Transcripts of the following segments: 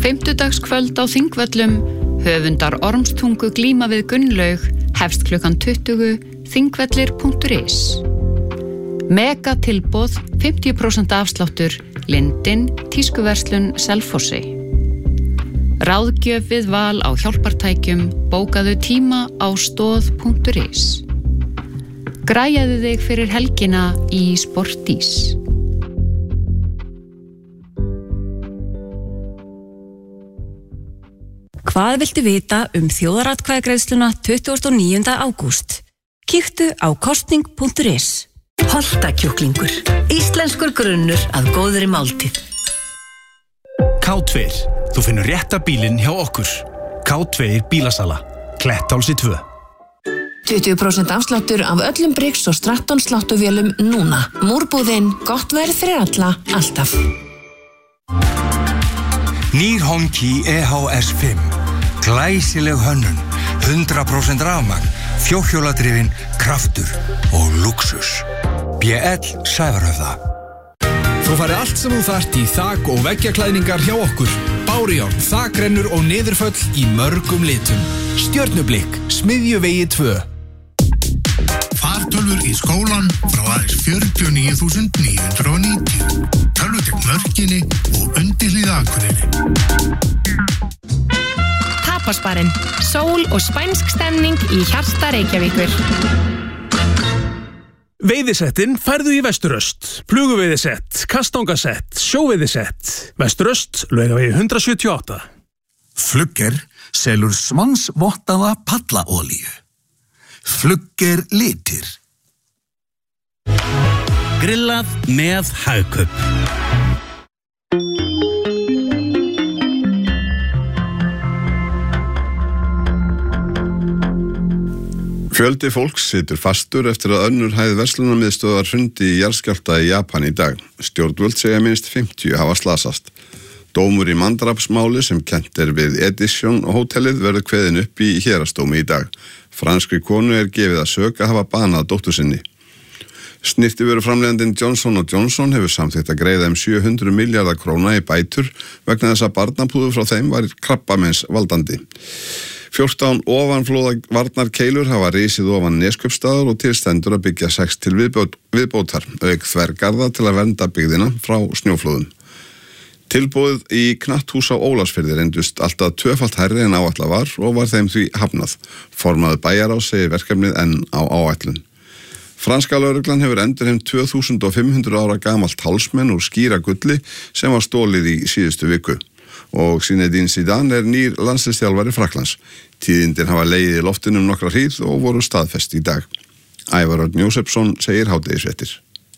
Fimmtudagskvöld á Þingvöllum, höfundar Ormstungu glíma við Gunnlaug, hefst klukkan 20, þingvellir.is. Mega tilboð, 50% afsláttur, Lindin, tískuverslun Selfossi. Ráðgjöf við val á hjálpartækjum, bókaðu tíma á stoð.is. Græjaðu þig fyrir helgina í Sportís. Hvað viltu vita þjóðaratkvæðagreiðsluna 29. ágúst? Kíktu á kosning.is. Holtakjúklingur, íslenskur grunnur að góðri máltíð. K2, þú finnur rétta bílinn hjá okkur. K2 bílasala, Klettálsi 2. 20% afsláttur af öllum Briggs og Stratton sláttuvélum núna. Múrbúðin, gott verð fyrir alla, alltaf. Nýr Honki EHS 5. Glæsileg hönnun, 100% rafmagn, fjórhjóladrifin, kraftur og luxus. BL Sævarhöfða. Þú færði allt sem þú þarft í þak- og veggjaklæðningar hjá okkur. Bárujárn, þakrennur og niðurföll í mörgum litum. Stjörnublikk, Smiðjuvegi 2. Fartölvur í skólan frá aðeins 49.990. Tölvutekn Mörkinni og undirhlíð Akureyri. Tapasbarinn, sól og spænsk stemning í hjarta Reykjavíkur. Veiðisettin færðu í Vesturöst. Fluguveiðisett, kastangasett, sjóveiðisett. Vesturöst, Laugavegi 178. Flugger selur svansvottaða pallaolíu. Flugger litir. Grillað með Hagkaup. Fjöldi fólks situr fastur eftir að önnur hæð verslunarmiðstöðvar hrundi í jarðskjálfta í Japan í dag. Stjórnvöld segja minnst 50 hafa slasast. Dómur í mandrapsmáli sem kennt við Edition hótelið verður kveðin upp í héraðsdómi í dag. Franskri konu gefið að sök að hafa banað dóttur sinni. Snyrtivöruframleiðandinn Johnson & Johnson hefur samþykkt að greiða 700 milljarða króna í bætur vegna þess að barnapúður frá þeim var krabbamens valdandi. 14 ofanflóða varnarkeilur hafa risið ofan Neskaupstaðar og til stendur að byggja 6 til viðbótar, auk þvergarða til að vernda byggðina frá snjóflóðum. Tilboðið í knatthús á Ólafsfirði reyndust alltaf tvöfalt hærri en áætlað var og var þeim því hafnað. Formaður bæjarráðs segir verkefnið enn á áætlun. Franska lögreglan hefur endurheimt 2500 ára gamalt hálsmenn úr skíragulli sem var stolið í síðustu viku. Og Zinedine Zidane nýr landsliðsþjálfari Frakklands. Tíðindin hafa legið í loftinu nokkra hríð og voru staðfest í dag. Ævar Örn Jósefsson segir hádegisfréttir.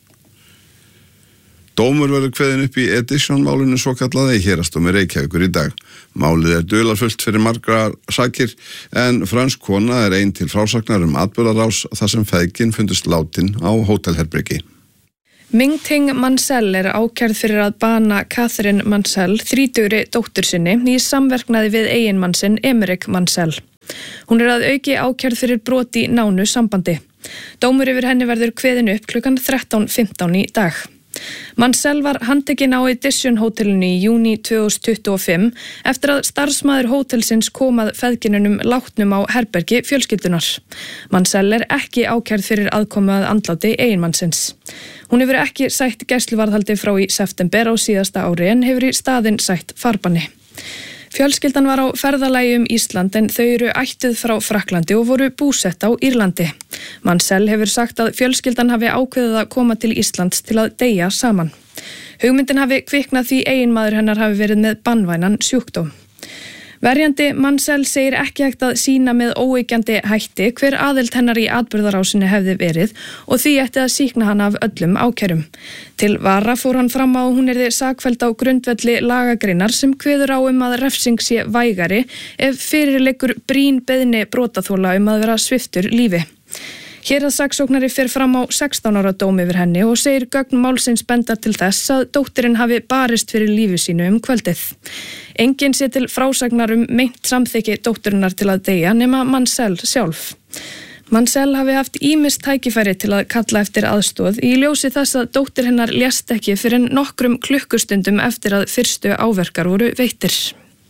Dómur verður kveðin upp í Edition-málinu svokallaða í héraðsdómi Reykjavíkur í dag. Málið dularfullt fyrir margar sakir en frönsk kona ein til frásagnar atburðarás þar sem feðgin fundust látin á hótelherbergi. Ming-Ting Mansell ákærð fyrir að bana Catherine Mansell, 30 dóttur sinni, í samverknaði við eiginmann sinn Emerick Mansell. Hún að auki ákærð fyrir brot í nánu sambandi. Dómur yfir henni verður kveðin upp klukkan 13:15 í dag. Mansell var handtekinn á Edition hótelinu í júní 2025 eftir að starfsmaður hótelsins kom að feðginunum látnum á herbergi fjölskyldunar. Mansell ekki ákærð fyrir aðkomu að andláti eiginmannsins. Hún hefur ekki sætt gæsluvarðhaldi frá í september á síðasta ári en hefur í staðinn sætt farbanni. Fjölskyldan var á ferðalagi Ísland en þau eru ættuð frá Frakklandi og voru búsett á Írlandi. Mansell hefur sagt að fjölskyldan hafi ákveðið að koma til Íslands til að deyja saman. Hugmyndin hafi kviknað því eiginmaður hennar hafi verið með banvænan sjúkdóm. Verjandi Mansell segir ekki hægt að sýna með óyggjandi hætti hver aðild hennar í atburðarásinni hefði verið og því ætti að sýkna hana af öllum ákærum. Til vara fór hann fram á að hún yrði sakfelld á grundvelli lagagreinar sem kveður á að refsing sé vægari ef fyrir liggur brýn beiðni brotaþola að vera sviptur lífi. Héraðssaksóknari fer fram á 16 ára dóm yfir henni og segir gögn málsins benda til þess að dóttirin hafi barist fyrir lífi sínu kvöldið. Enginn sé til frásagnar meint samþykki dótturinnar til að deyja nema Mansell sjálf. Mansell hafi haft ýmis tækifæri til að kalla eftir aðstoð í ljósi þess að dóttir hennar lést ekki fyrir nokkrum klukkustundum eftir að fyrstu áverkar voru veittir.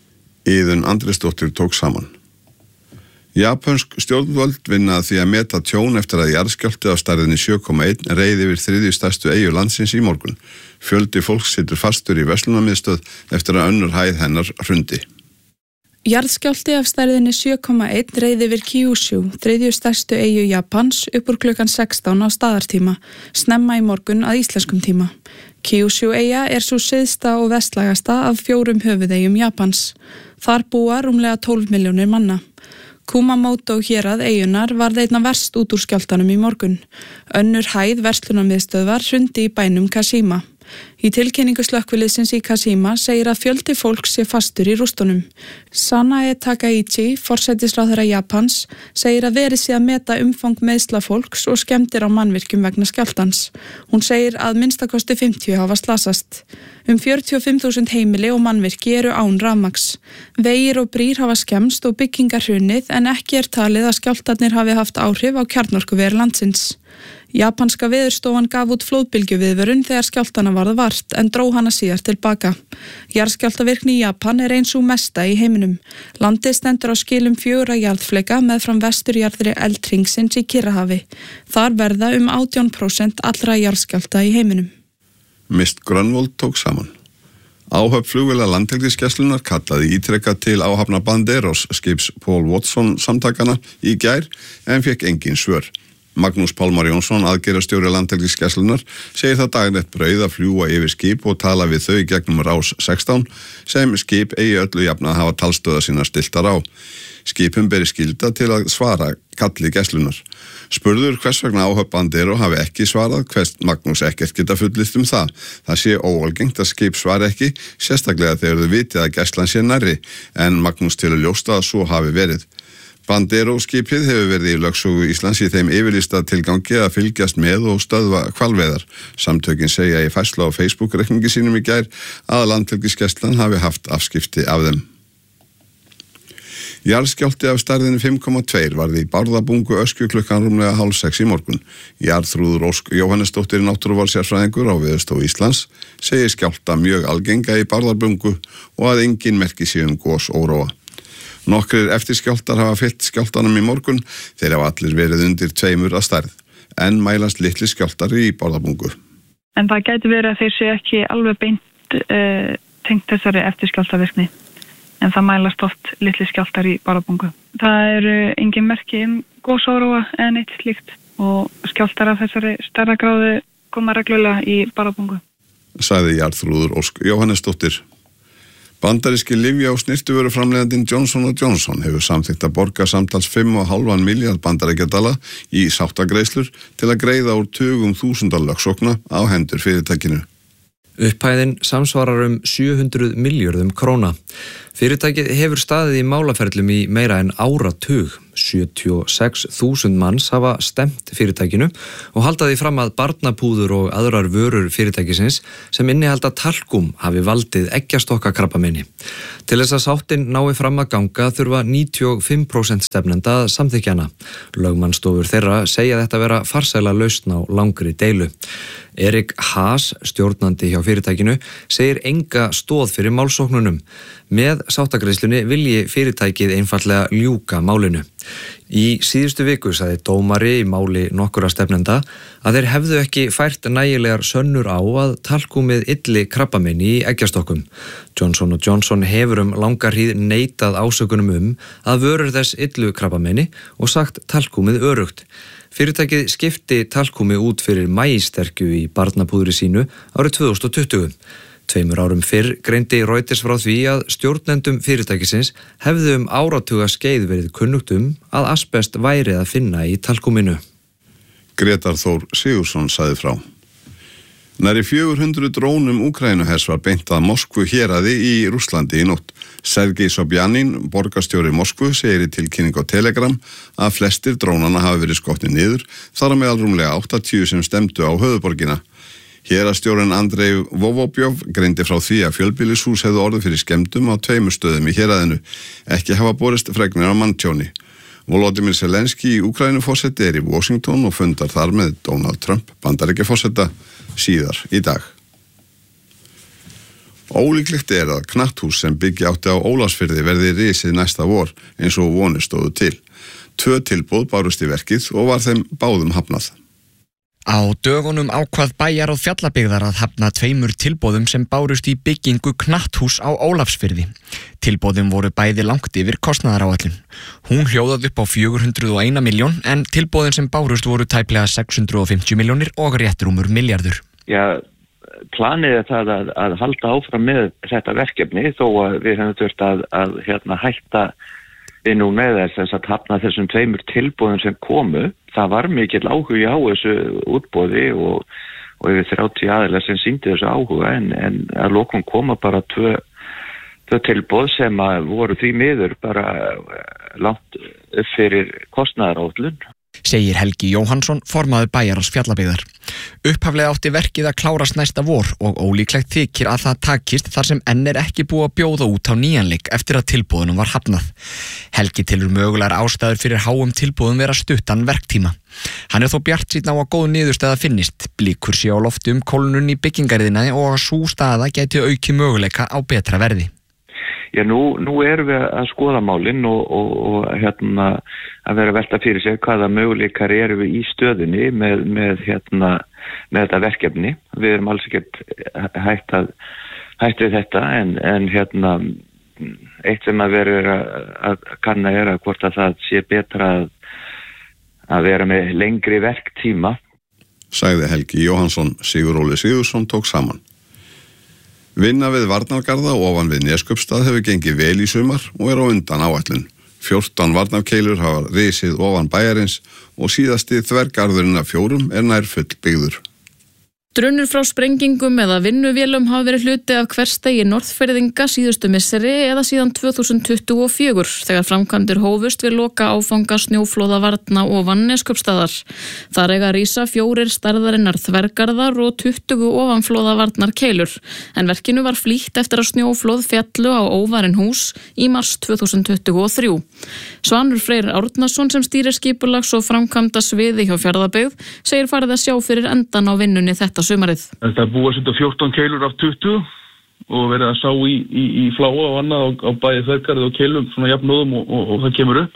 Iðunn Andrésdóttir tók saman. Japönsk stjórnvöld vinna því að meta tjón eftir að jarðskjálfti á stærðinni 7,1 reið yfir 3. stærstu eyju landsins í morgun. Fjöldi fólks situr fastur í verslunarmiðstöð eftir að önnur hæð hennar hrundi. Jarðskjálfti af stærðinni 7,1 reið yfir Kyushu, 3. stærstu eyju Japans, upp úr klukkan 16 á staðartíma, snemma í morgun að íslenskum tíma. Kyushu-eyja er svo syðsta og vestlægasta af 4 höfuðeyjum Japans. Þar búa rúmlega 12 milljónir manna. Kumamoto hérað eyjunar varð einna verst út úr skjálftanum í morgun. Önnur hæð verslunarmiðstöðvar hrundi í bænum Kashima. Í tilkynningu slökkviliðsins í Kashima segir að fjöldi fólks sé fastur í rústunum. Sanae Takaichi, forsætisráðherra Japans, segir að verið sé að meta umfang meiðsla fólks og skemmdir á mannvirkjum vegna skjálftans. Hún segir að minnstakosti 50 hafa slasast. 45.000 heimili og mannvirki eru án rafmagns. Vegir og brýr hafa skemmst og byggingar hrunið en ekki er talið að skjálftarnir hafi haft áhrif á kjarnorkuver landsins. Japanska veðurstofan gaf út flóðbylgjuviðvörun þegar skjálftana varð vart en dró hana síðar tilbaka. Jarðskjálftavirkni í Japan er eins og mesta í heiminum. Landið stendur á skilum 4 jarðfleka meðfram vesturjarðri eldhringsins í Kyrrahafi. Þar verða 18% allra jarðskjálfta í heiminum. Mist Grönvold tók saman. Áhöfn flugvéla Landhelgisgæslunnar kallaði ítrekka til áhafna Banderos skips Paul Watson samtakana í gær en fekk engin svör. Magnús Pálmar Jónsson, aðgerðarstjóri Landhelgisgæslunnar, segir það daglegt brauð að fljúga yfir skip og tala við þau gegnum rás 16 sem skip eigi öllu jafna að hafa talstöða sína stiltar á. Skipum beri skylda til að svara kalli Gæslunnar. Spurður hvers vegna áhöfn Bandero hafi ekki svarað, hvers Magnús ekkert geta fullyrt það. Það sé óalgengt að skip svari ekki, sérstaklega þegar þau vitið að Gæslan sé nærri, en Magnús til að ljósta að svo hafi verið. Bandero skipið hefur verið í lögsögu Íslands í þeim yfirlýsta tilgangi að fylgjast með og stöðva hvalveiðar. Samtökin segja í færslu á Facebook-reikningi sínum í gær að Landhelgisgæslan hafi haft afskipti af þeim. Jarðskjálfti af stærðinni 5,2 varði í Bárðabungu Öskju klukkan rúmlega 5:30 í morgun. Jarðþrúður Ósk Jóhannesdóttir náttúruvárssérfræðingur á Veðurstofu Íslands segir skjálfta mjög algenga í Bárðabungu og að engin merki sé gosóróa. Nokkrir eftirskjálftar hafa fylgt skjálftanum í morgun, þeir hafa allir verið undir 2 að stærð, en mælast litli skjálftar í Bárðabungu. En það gæti verið að þeir sé ekki alveg beint tengt þessari eftirskjálftavirkni, en það mælast oft litli skjálftar í Bárðabungu. Það eru engin merki gosóróa en eitt slíkt og skjálftar af þessari stærðagráðu koma reglulega í Bárðabungu. Sagði Jarðþrúður Ósk Jóhannesdóttir. Bandaríski lyfja- og snyrtivöruframleiðandinn Johnson & Johnson hefur samþykkt að borga samtals 5,5 milljarð bandaríkjadala í sáttagreiðslur til að greiða úr tugum þúsunda lögsókna á hendur fyrirtækinu. Upphæðin samsvarar 700 milljörðum króna. Fyrirtækið hefur staðið í málaferlum í meira en áratug. 76.000 manns hafa stemt fyrirtækinu og halda því fram að barnapúður og aðrar vörur fyrirtækisins sem innihalda talkum hafi valdið eggjastokkakrabbameini. Til þess að sáttin nái fram að ganga þurfa 95% stefnenda að samþykkja hana. Lögmannstofur þeirra segja þetta vera farsæla lausn á langri deilu. Erik Haas, stjórnandi hjá fyrirtækinu, segir enga stóð fyrir málsóknunum. Með sáttagreiðslunni vilji fyrirtækið einfallega ljúka málinu. Í síðustu viku sagði dómari í máli nokkura stefnenda að þeir hefðu ekki fært nægilegar sönnur á að talkúmið ylli krabbameini í eggjastokkum. Johnson & Johnson hefur langa hríð neitað ásökunum að vörur þess yllu krabbameini og sagt talkúmið örugt. Fyrirtækið skipti talkúmi út fyrir maísterkju í barnapúðri sínu árið 2020. 2 árum fyrr greindi Reuters frá því að stjórnendum fyrirtækisins hefðu áratuga skeið verið kunnugt að asbest væri að finna í talkúminu. Gretar Þór Sigursson sagði frá. Nærri 400 drónum Úkraínuhers var beint að Moskvu héraði í Rússlandi í nótt. Sergei Sobjanin, borgarstjóri Moskvu, segir í tilkynningu á Telegram að flestir drónana hafi verið skotnir niður, þar á meðal rúmlega 80 sem stemdu á höfuðborgina. Héraðsstjórinn Andrei Vovobjov greindi frá því að fjölbýlishús hefðu orðið fyrir skemmdum á 2 stöðum í héraðinu. Ekki hafa borist fregnir á manntjóni. Volodymyr Zelenski í Úkraínuforseti í Washington og fundar þar með Donald Trump, Bandaríkjaforseta, síðar í dag. Ólíklegt að knatthús sem byggja átti á Ólafsfirði verði risið næsta vor eins og vonir stóðu til. 2 tilboð bárust í verkið og var þeim báðum hafnað. Á dögunum ákvað bæjar og Fjallabyggðar að hafna 2 tilboðum sem bárust í byggingu knatthús á Ólafsfirði. Tilboðum voru bæði langt yfir kostnaðaráætlun. Hún hljóðað upp á 401 milljón en tilboðin sem bárust voru tæplega 650 milljónir og réttrúmur milljarður. Já, planið það að halda áfram með þetta verkefni þó að við hefum þurft að hætta við nú með þess að hafna þessum 2 tilboðum sem komu. Það var mikill áhugi á þessu útboði og yfir 30 aðilar sem sýndi þessu áhuga en að lokum koma bara 2 tilboð sem voru því miður bara langt upp fyrir kostnaðaráætlun. Segir Helgi Jóhannsson, formaður Bæjarráðs Fjallabyggðar. Upphaflega átti verkið að klárast næsta vor og ólíklegt þykir að það takist þar sem enn ekki búið að bjóða út á nýjanleik eftir að tilboðunum var hafnað. Helgi telur mögulegar ástæður fyrir háum tilboðum vera stuttan verktíma. Hann þó bjartsýnn á að góð niðurstaða finnist, blikur sé á lofti kólnun í byggingariðinni og að sú staða gæti auki möguleika á betra verði. Já, nú erum við að skoða málin og að vera að velta fyrir sig hvaða möguleikar eru við í stöðunni með þetta verkefni. Við erum alls ekkert hætt við þetta en eitt sem að vera að kanna að hvort að það sé betra að vera með lengri verktíma. Sagði Helgi Jóhannsson. Siguróli Sigurðsson tók saman. Vinna við varnargarða ofan við Neskupstað hefur gengið vel í sumar og á undan áætlun. 14 varnarkeilur hafa risið ofan bæjarins og síðasti þvergarðurinn af 4 nær fullbyggður. Drunnur frá sprengingum eða vinnuvélum hafa verið hluti af hversdegi Norðfirðinga síðustu misseri eða síðan 2024 þegar framkvæmdir hófust við loka áfanga snjóflóðavarna ofan Neskupstaðar. Þar eiga rísa 4 stærðarinnar þvergarðar og 20 ofanflóðavarnar keilur en verkinu var flýtt eftir að snjóflóð fjallu á óvarin hús í mars 2023. Svanur Freyr Árnason sem stýrir skipulags og framkvæmda sviði hjá Fjarðabyggð segir farið að sjá fyrir endan á vinnunni þetta sumarið. Það búið að setja 14 keilur af 20 og verið að sá í fláa og annað á bæði þvergarði og keilum svona jafnóðum og það kemur upp.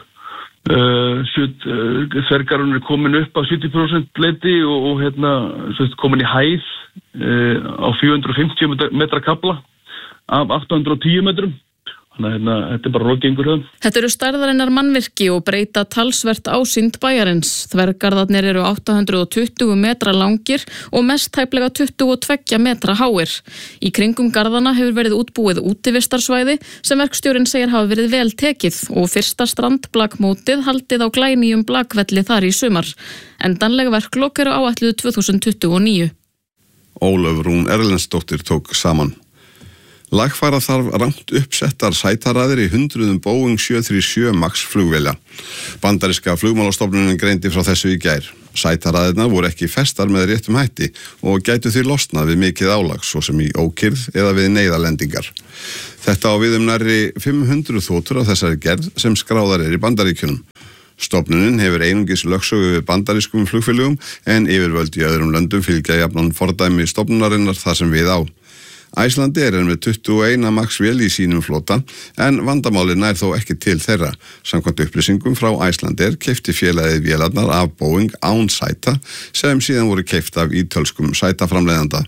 Þvergarðurinn er komin upp á 70% leiti og komin í hæð á 450 metra kafla af 810 metrum. Þannig að þetta bara rótgengur höfum. Þetta eru stærðarinnar mannvirki og breyta talsvert ásýnd bæjarins. Þvergarðarnir eru 820 metra langir og mest tæplega 22 metra háir. Í kringum garðana hefur verið útbúið útivistarsvæði sem verkstjórinn segir hafa verið vel tekið og fyrsta strandblakmótið haldið á glænýjum blakvelli þar í sumar. Endanlega verklok eru áætluð 2029. Ólöf Rún Erlendsdóttir tók saman. Lagfæra þarf rangt uppsettar sætaraðir í 100 Boeing 737 MAX flugvéla. Bandaríska flugmálastofnunin greindi frá þessu í gær. Sætaraðirnar voru ekki festar með réttum hætti og gætu því losnað við mikið álag, svo sem í ókyrrð eða við neyðarlendingar. Þetta á við nærri 500 þotur af þessari gerð sem skráðar í Bandaríkjunum. Stofnunin hefur einungis lögsögu við bandarískum flugfélögum en yfirvöld í öðrum löndum fylgja jafnan fordæmi stofnunarinnar þar sem við á. Icelandair er með 21 MAX vél í sínum flota en vandamálið nær þó ekki til þeirra. Samkvæmt upplýsingum frá Icelandair keypti félagið vélarnar af Boeing án sæta sem síðan voru keypt af ítölskum sætaframleiðanda.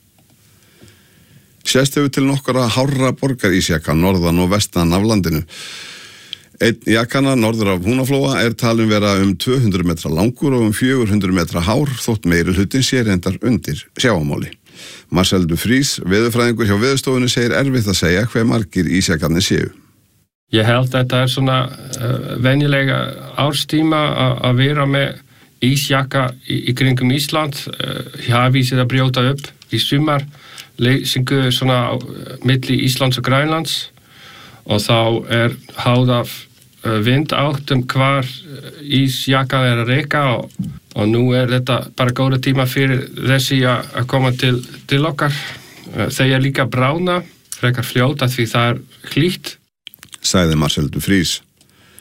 Sést hefur til nokkura hárra borgarísjaka norðan og vestan af landinu. Einn jakana norður af Húnaflóa er talin vera 200 metra langur og 400 metra hár þótt meiri hlutin sé reyndar undir sjávarmáli. Marcel Dufries, veðurfræðingur hjá Veðurstofunni, segir erfitt að segja hve margir ísjakarnir séu. Ég held að þetta er svona venjulega árstíma að vera með ísjaka í kringum Ísland. Hafísið að brjóta upp í sumar, leysingu svona milli Íslands og Grænlands og þá er háð af vindáttum hvar ísjakan er að reka og nú er þetta bara góða tíma fyrir þessi að koma til okkar. Þeir líka brána, frekar fljóta því það er hlýtt. Sagði Marcel Dufries.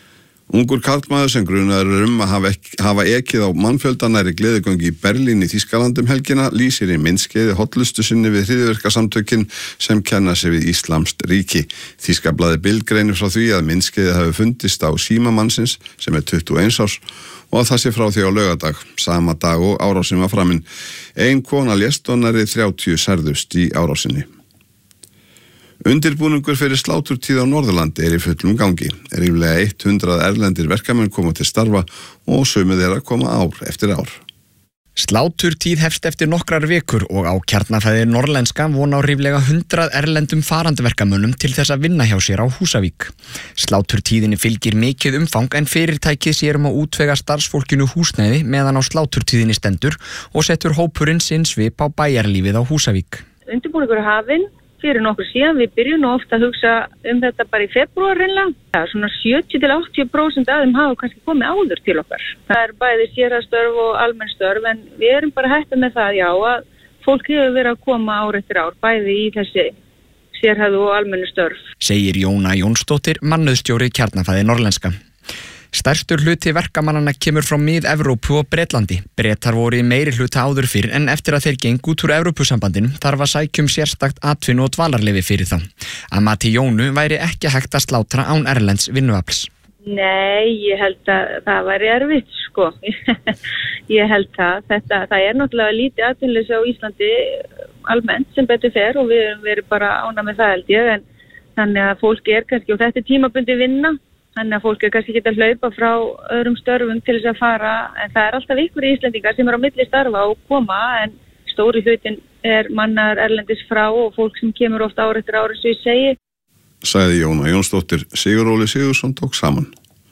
Ungur karlmaður sem grunaður að hafa ekið á mannfjölda næri gleðigöngu í Berlín í Þýskalandi helgina lýsir í myndskeiði hollustu sinni við hryðjuverkasamtökin sem kenna sig við Íslamskt ríki. Þýska blaðið Bild greinir frá því að myndskeiði hafi fundist á síma mannsins sem 21 árs og að það sé frá því á laugardag, sama dag og árásin var framinn. Ein kona lést og nærri 30 særðust í árásinni. Undirbúningur fyrir sláturtíð á Norðurlandi í fullum gangi. Ríflega 100 erlendir verkamenn koma til starfa og sumir þeirra koma ár eftir ár. Sláturtíð hefst eftir nokkrar vikur og á Kjarnafæði Norrlenska von á ríflega 100 erlendum farandverkamönnum til þess að vinna hjá sér á Húsavík. Sláturtíðinni fylgir mikið umfang en fyrirtækið sér að útvega starfsfólkinu húsnæði meðan á sláturtíðinni stendur og setur hópurinn sinn svip á bæjarlífið á Húsavík. Undirbúningur hafinn fyrir nokkur síðan. Við byrjum ofta að hugsa þetta bara í febrúar reynilega. Ja, svona 70-80% af þeim hafa kannski komið áður til okkar. Það bæði sérhæðstörf og almenn störf en við erum bara heppið með það að fólk hefur verið að koma ár eftir ár bæði í þessi sérhæðu og almennu störf. Segir Jóna Jónsdóttir, mannauðsstjóri Kjarnafæði Norrlenska. Stærstur hluti verkamannanna kemur frá Mið-Evrópu og Bretlandi. Bretar voru í meiri hluta áður fyrr en eftir að þeir gengu út úr Evrópusambandinu þarf að sækjum sérstakt atvinnu og dvalarleyfi fyrir þá. Að mati Jónu væri ekki hægt að slátra án erlends vinnuafls. Nei, ég held að það væri erfitt, sko. Ég held að það náttúrulega lítið atvinnuleysi á Íslandi almennt sem betur fer og við erum verið bara ánægð með það held ég en þannig að fólk kannski og þetta tímabundi vinna. Þannig að fólk kannski geta að hlaupa frá öðrum störfum til þess að fara en það alltaf ykkur Íslendingar sem á milli starfa og koma en stóri hlutin mannar erlendis frá og fólk sem kemur ofta ár eftir ár eins og ég segi. Sagði Jóna Jónsdóttir, Siguróli Sigursson tók saman.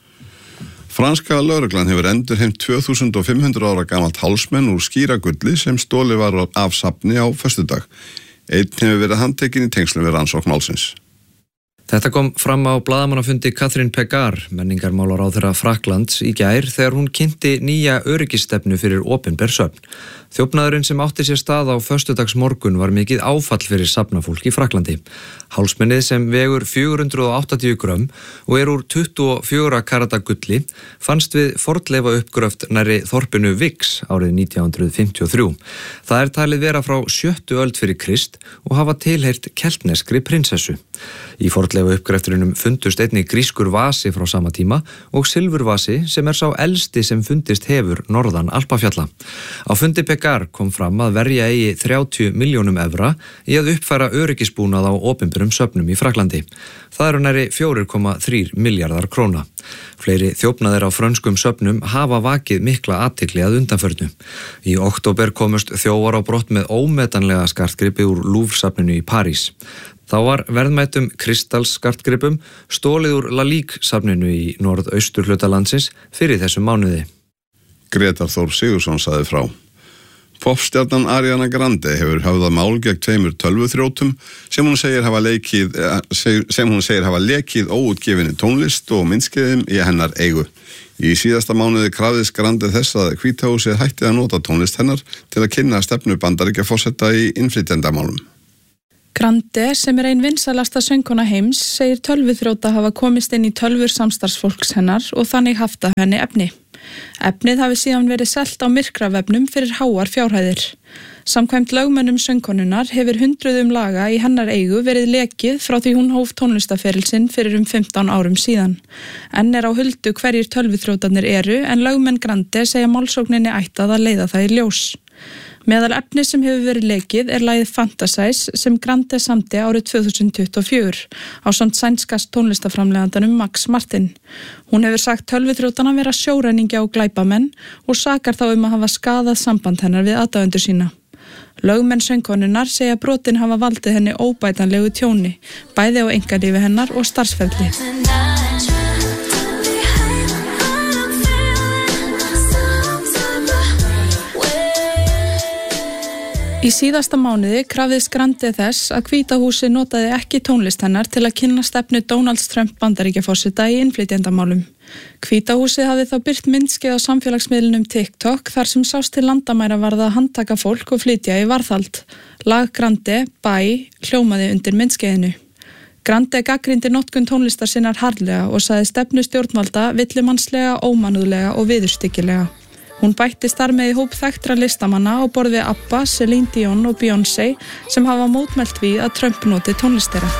Franska lögreglan hefur endurheimt 2500 ára gamalt hálsmenn úr skíragulli sem stolið var af safni á föstudag. Einn hefur verið handtekinn í tengslum við rannsókn málsins. Þetta kom fram á blaðamannafundi Katrín Pegar, menningarmálaráðherra Frakklands, í gær þegar hún kynnti nýja öryggisstefnu fyrir opinber söfn. Þjófnaðurinn sem átti sér stað á föstudagsmorgun var mikið áfall fyrir safnafólk í Frakklandi. Hálsmennið sem vegur 480 grömm og úr 24 karata gulli fannst við fornleifa uppgröft nærri þorpinu Vix árið 1953. Það talið vera frá 7. öld fyrir Krist og hafa tilheyrt keltneskri prinsessu. Í fornleifa uppgrefturinum fundust einnig grískur vasi frá sama tíma og silfurvasi sem sá elsti sem fundist hefur norðan Alpafjalla. Á fundi Pegar kom fram að verja eigi 30 milljónum evra í að uppfæra öryggisbúnað á opinberum söfnum í Frakklandi. Það nærri 4,3 milljarðar króna. Fleiri þjófnaðir á frönskum söfnum hafa vakið mikla athygli að undanförnu. Í október komust þjófar á brott með ómetanlega skartgripi úr Louvre-safninu í París. Þá var verðmætum kristalsskartgripum stolið úr La Ligue-safninu í norðausturhluta landsins fyrir þessum mánuði. Gretar Þór Sigursson sagði frá. Popstjarnan Ariana Grande hefur höfðað mál gegn 2 tölvuþrjótum sem hún segir hafa lekið óútgefinni tónlist og myndskeiðum í hennar eigu. Í síðasta mánuði krafðist Grande þess að Hvítahúsið hætti að nota tónlist hennar til að kynna stefnu Bandaríkjaforseta í innflytjendamálum. Grande, sem ein vinsælasta söngkona heims, segir tölvuþrjóta hafa komist inn í tölvur samstarfsfólks hennar og þannig haft að henni efni. Efnið hafi síðan verið selt á myrkravefnum fyrir háar fjárhæðir. Samkvæmt lögmönnum söngkonunnar hefur hundruðum laga í hennar eigu verið lekið frá því hún hóf tónlistaferilsinn fyrir 15 árum síðan. Enn á huldu hverjir tölvuþrjótarnir eru en lögmenn Grande segja málsókninni ættað að leiða það í ljós. Meðal efni sem hefur verið lekið lagið Fantasize sem Grande samdi árið 2024 ásamt sænska tónlistaframlegandanum Max Martin. Hún hefur sagt tölvuþrjótana vera sjóræningja og glæpamenn og sakar þá að hafa skaðað samband hennar við aðdáendur sína. Lögmenn söngkonunnar segja brotin hafa valdið henni óbætanlegu tjóni, bæði á einkalífi hennar og starfsferli. Í síðasta mánuði krafðist Grande þess að Hvítahúsið notaði ekki tónlist hennar til að kynna stefnu Donald Trump Bandaríkjaforseta í innflytjendamálum. Hvítahúsið hafði þá birt myndskeið á samfélagsmiðlunum TikTok þar sem sást til landamæra varða að handtaka fólk og flytja í varðhald. Lag Grande, Bye, hljómaði undir myndskeiðinu. Grande gagnrýndi notkun tónlistar sinnar harðlega og sagði stefnu stjórnvalda villimannslega, ómannúðlega og viðurstyggilega. Hún bættist þar með í hóp þekktra listamanna á borð við ABBA, Celine Dion og Beyoncé sem hafa mótmælt við að Trump noti tónlist þeirra.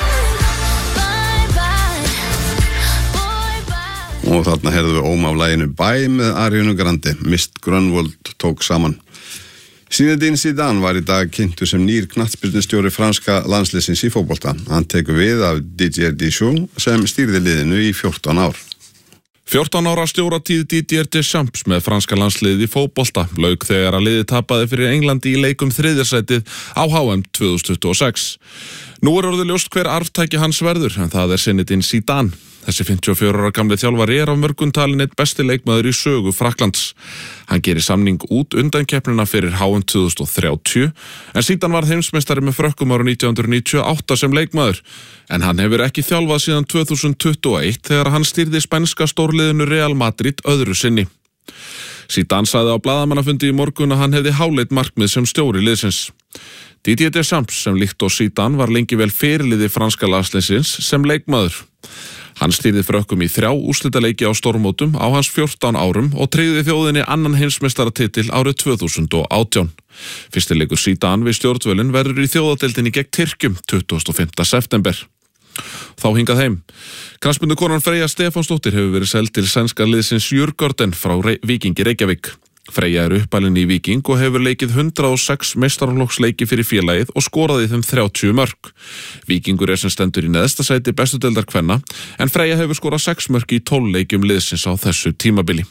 Og þarna heyrðum við óm af laginu Bye með Ariana Grande, Mist Grönvold tók saman. Zinedine Zidane var í dag kynntur sem nýr knattspyrnustjóri franska landsliðsins í fótbolta. Hann tekur við af Didier Deschamps sem stýrði liðinu í 14 ár. 14 ára stjóratíð Didier Deschamps með franska landsliðið í fótbolta lauk þegar að liðið tapaði fyrir Englandi í leikum þriðjarsætið á HM 2026. Nú orðið ljóst hver arftæki hans verður, en það Zinedine Zidane. Þessi 54 ára gamli þjálfari af mörgum talin einn besti leikmaður í sögu Frakklands. Hann gerir samning út undankeppnina fyrir HM 2030, en Zidane varð heimsmeistari með Frökkum ára 1998 sem leikmaður, en hann hefur ekki þjálfað síðan 2021 þegar hann stýrði spænska stórliðinu Real Madrid öðru sinni. Zidane sagði á blaðamannafundi í morgun að hann hefði háleit markmið sem stjóri liðsins. Didier Deschamps sem líkt og Zidane var lengi vel fyrirliði franska landsliðsins sem leikmaður. Hann stýrði Frökkum í 3 úrslitaleiki á stórmótum á hans 14 árum og tryggði þjóðinni annan heimsmeistaratitil árið 2018. Fyrsti leikur Zidane við stjórnvölin verður í þjóðadeildinni gegn Tyrkjum 25. september. Þá hingað heim. Knattspyrnukonan Freyja Stefánsdóttir hefur verið seld til sænska liðsins Djurgården frá Víkingi Reykjavík. Freyja uppalinn í Víking og hefur leikið 106 meistaraflokksleiki fyrir félagið og skoraði þeim 30 mörk. Víkingur sem stendur í neðsta sæti bestu deildar kvenna, en Freyja hefur skorað 6 mörk í 12 leikjum liðsins á þessu tímabili.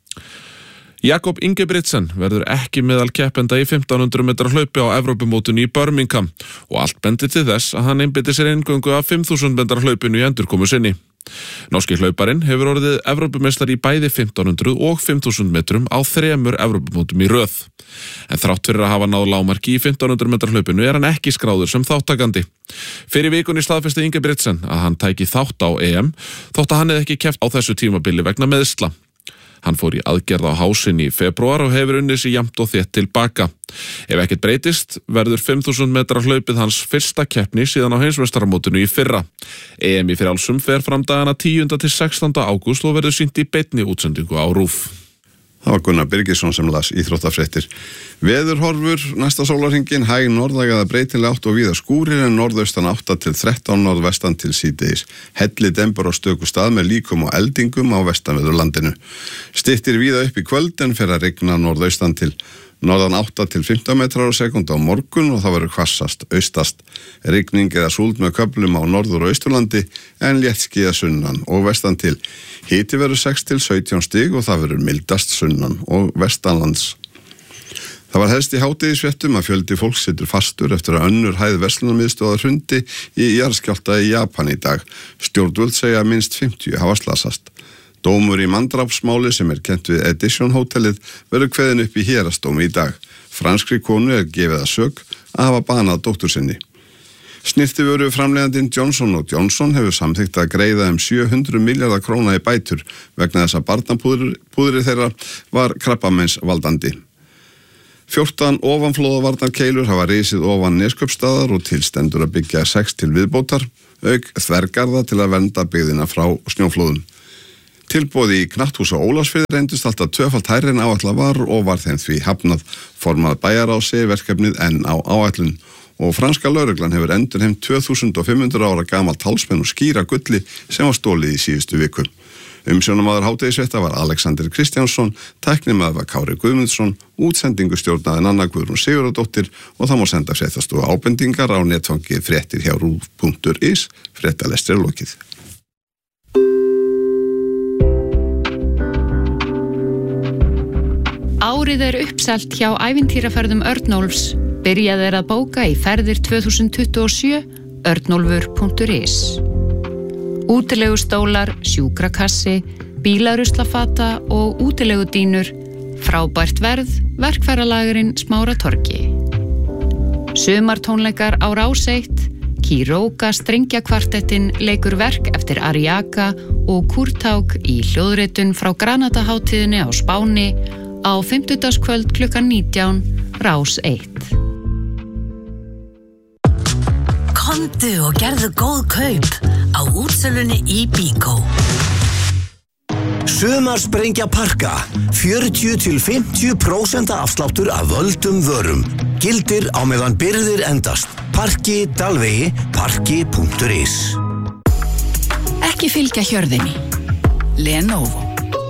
Jakob Ingebrigtsen verður ekki meðal keppenda í 1500 metra hlaupi á Evrópumótinu í Birmingham og allt bendir til þess að hann einbeiti sér eingöngu af 5000 metra hlaupinu í endurkomu sinni. Norski hlauparinn hefur orðið Evrópumeistari í bæði 1500 og 5000 metrum á 3 Evrópumótum í röð. En þrátt fyrir að hafa náð lágmarki í 1500 metra hlaupinu er hann ekki skráður sem þáttakandi. Fyrir vikunni staðfesti Ingebrigtsen að hann tæki þátt á EM þótt að hann hefði ekki keppt á þessu tímabili vegna meiðsla. Hann fór í aðgerð á hásinni í febrúar og hefur unnið sig jafnt og þétt tilbaka. Ef ekkert breytist, verður 5000 metra hlaupið hans fyrsta keppni síðan á heimsmeistaramótinu í fyrra. EM í frjálsum fer fram dagana 10. til 16. ágúst og verður sýnt í beinni útsendingu á RÚV. Það var Gunnar Birgisson sem las íþróttafréttir. Veðurhorfur næsta sólarhringin, hæg norðlæg eða breytileg átt og víða skúrir en norðaustan 8 til 13 norðvestan til síðdegis. Helli dembur á stöku stað með líkum og eldingum á vestanverðu landinu. Styttir víða upp í kvöld en fer að rigna norðaustan til norðan 8 til 15 metrar á sekúndu á morgun og það verður hvassast austast. Rigning eða súld með köflum á norður- og austurlandi en léttskýjað sunnan og vestan til. Hiti verður 6 til 17 stig og það verður mildast sunnan og vestanlands. Það var helst í hádegisfréttum að fjöldi fólks situr fastur eftir að önnur hæð verslunarmiðstöðvar hrundi í jarðskjálfta í Japan í dag. Stjórnvöld segja að minnst 50 hafa slasast. Dómur í manndrápsmáli sem kennt við Edition hótelið verður kveðin upp í héraðsdómi í dag. Franskri konu gefið að sök að hafa banað dóttur sinni. Snyrtivöru framleiðandinn Johnson & Johnson hefur samþykkt að greiða 700 milljarða króna í bætur vegna þess að barnapúðri þeirra var krabbameinsvaldandi. 14 ofanflóðavarnarkeilur hafa risið ofan Neskaupstaðar og tilstendur að byggja 6 til viðbótar, auk þvergarða til að vernda byggðina frá snjóflóðum. Tilboði í knatthús á Ólafsfirði reyndust alltaf tvöfalt hærri en áætlað var og var þeim því hafnað. Formað bæjarási verkefnið enn á áætlun og franska lögreglan hefur endurheimt 2500 ára gamalt hálsmenn og skýra gulli sem var stolið í síðustu viku. Umsjónamaður hádegisfrétta var Alexander Kristjánsson, tæknimaður var Kári Guðmundsson, útsendingu stjórnaði Nanna Guðrún Sigurðardóttir og það má senda fréttastofu ábendingar á netfangið fréttir hjá RÚV.is. Fréttalestri er lokið. Árið er uppselt hjá ævintýraferðum Örnólfs. Byrjað er að bóka í ferðir 2027, örnólfur.is. Útilegustólar, sjúkrakassi, bílaruslafata og útilegudínur, frábært verð, verkfæralagurinn Smáratorgi. Sumartónleikar á Rás 1, Kiróka strengjakvartettin leikur verk eftir Ariaka og Kurtaug í hljóðritun frá Granadahátíðinni á Spáni á 50dagskvöld klukkan 19, Rás 1. Komdu og gerðu góð kaup á útsölunni í Bíkó. Sumarsprengja Parka, 40-50% afsláttur af völdum vörum. Gildir á meðan birgðir endast. Parki, Dalvegi, parki.is. Ekki fylgja hjörðinni. Lenovo.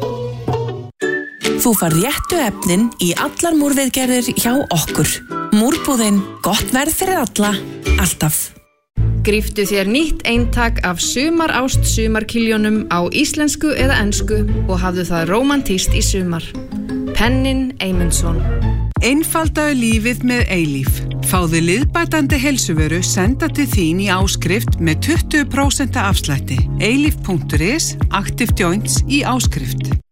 Þú fær réttu efnin í allar múrviðgerðir hjá okkur. Múrbúðin, gott verð fyrir alla, alltaf. Gríftu þér nýtt eintak af sumarást sumarkiljónum á íslensku eða ensku og hafðu það rómantískt í sumar. Pennin Eymundsson. Einfaldaðu lífið með Eilíf. Fáðu liðbætandi heilsuvöru senda til þín í áskrift með 20% afslætti. Eilíf.is, Active Joints í áskrift.